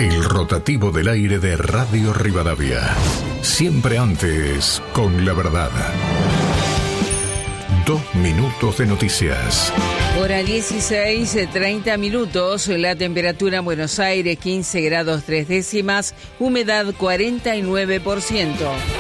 El rotativo del aire de Radio Rivadavia. Siempre antes, con la verdad. 2 minutos de noticias. Hora 16:30 minutos. La temperatura en Buenos Aires 15 grados 3 décimas, humedad 49%.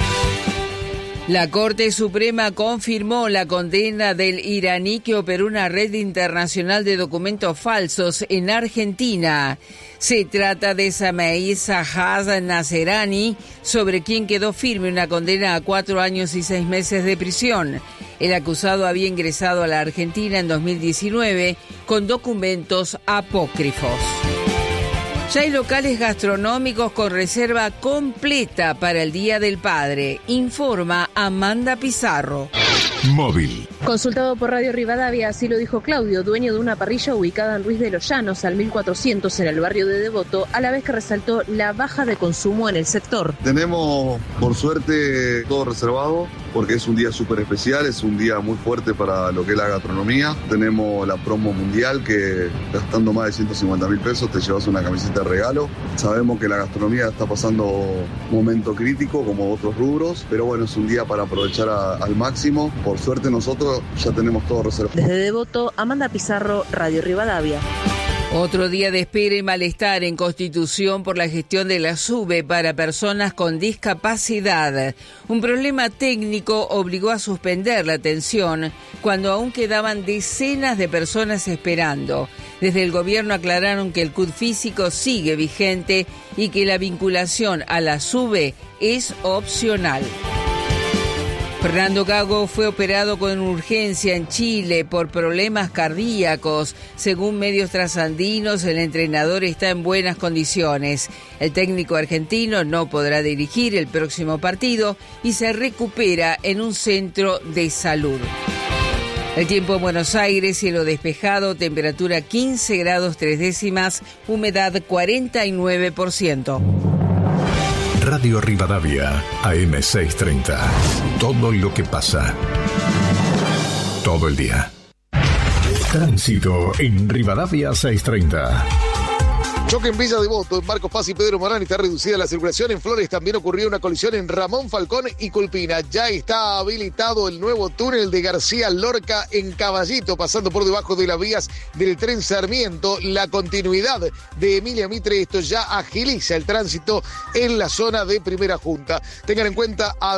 La Corte Suprema confirmó la condena del iraní que operó una red internacional de documentos falsos en Argentina. Se trata de Sameh Sahaz Naserani, sobre quien quedó firme una condena a 4 años y 6 meses de prisión. El acusado había ingresado a la Argentina en 2019 con documentos apócrifos. Ya hay locales gastronómicos con reserva completa para el Día del Padre, informa Amanda Pizarro. Móvil. Consultado por Radio Rivadavia, así lo dijo Claudio, dueño de una parrilla ubicada en Ruiz de los Llanos, al 1400 en el barrio de Devoto, a la vez que resaltó la baja de consumo en el sector. Tenemos, por suerte, todo reservado, porque es un día súper especial, es un día muy fuerte para lo que es la gastronomía. Tenemos la promo mundial que, gastando más de 150.000 pesos, te llevas una camiseta de regalo. Sabemos que la gastronomía está pasando un momento crítico, como otros rubros, pero bueno, es un día para aprovechar al máximo. Por suerte nosotros ya tenemos todo reservado. Desde Devoto, Amanda Pizarro, Radio Rivadavia. Otro día de espera y malestar en Constitución por la gestión de la SUBE para personas con discapacidad. Un problema técnico obligó a suspender la atención cuando aún quedaban decenas de personas esperando. Desde el gobierno aclararon que el CUT físico sigue vigente y que la vinculación a la SUBE es opcional. Fernando Gago fue operado con urgencia en Chile por problemas cardíacos. Según medios trasandinos, el entrenador está en buenas condiciones. El técnico argentino no podrá dirigir el próximo partido y se recupera en un centro de salud. El tiempo en Buenos Aires, cielo despejado, temperatura 15 grados 3 décimas, humedad 49%. Radio Rivadavia, AM 630. Todo lo que pasa. Todo el día. Tránsito en Rivadavia 630. Choque en Villa Devoto, en Marcos Paz y Pedro Morán está reducida la circulación. En Flores también ocurrió una colisión en Ramón Falcón y Culpina. Ya está habilitado el nuevo túnel de García Lorca en Caballito, pasando por debajo de las vías del tren Sarmiento. La continuidad de Emilia Mitre, esto ya agiliza el tránsito en la zona de Primera Junta. Tengan en cuenta